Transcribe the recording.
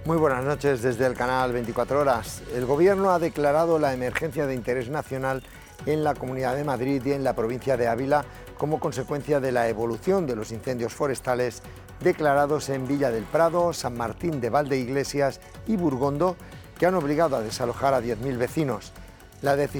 Muy buenas noches desde el canal 24 Horas. El Gobierno ha declarado la emergencia de interés nacional en la Comunidad de Madrid y en la provincia de Ávila como consecuencia de la evolución de los incendios forestales declarados en Villa del Prado, San Martín de Valdeiglesias y Burgondo, que han obligado a desalojar a 10.000 vecinos. La decisión